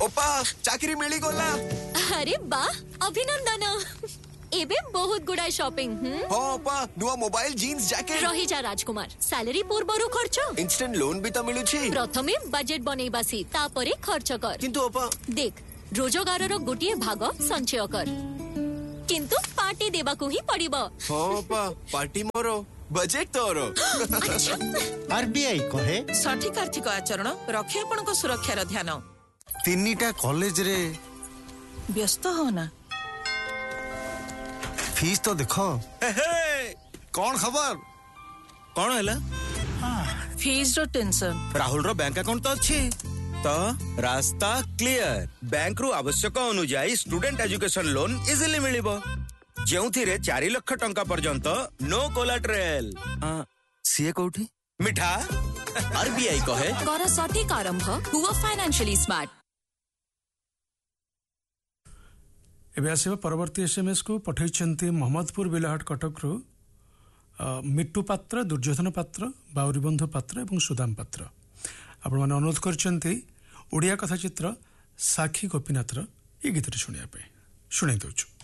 ओपा चाकरी मिली गला। अरे वाह अभिनंदन। एबे बहुत गुडा शॉपिंग। हां ओपा नुआ मोबाइल जीन्स जैकेट रही जा राजकुमार सैलरी पूर्वरु खर्च इंस्टेंट लोन भी तो मिलु छी। प्रथमे बजेट बनेबासी तापरे खर्च कर। किंतु ओपा देख रोजगारर गोटिए भाग संचय कर किंतु पार्टी देबा को ही पड़िबो। हां ओपा पार्टी मोरो बजेट तोरो। आरबीआई कहे सठिक आर्थिक आचरण रखे आपनको सुरक्षार ध्यान। तीनिटा कॉलेज रे व्यस्त हो ना फीस तो देखो। कौन खबर कौन हैला फीस रो टेंशन। राहुल रो बैंक अकाउंट तो अच्छी तो रास्ता क्लियर। बैंक रो आवश्यक अनुसार student education loan easily मिलिबो जेउथिरे 4 lakh टंका पर्यंत नो कोलाटरल। सीए कोठी मिठा। आरबीआई कहे कर सठिक आरंभ हुआ फाइनेंशियली स्मार्ट। एबे आसे परवर्ती एसएमएस को पठैछन्ती मोहम्मदपुर बिलाहाट कटक रु मिट्टू पात्र, दुर्योधन पात्र, बाउरीबंधु पात्र एवं सुदाम पात्र। आपण माने अनुरोध करछन्ती ओडिया कथा चित्र साखी गोपीनाथर ये गीत शुणिया पे शुणाई दउछु।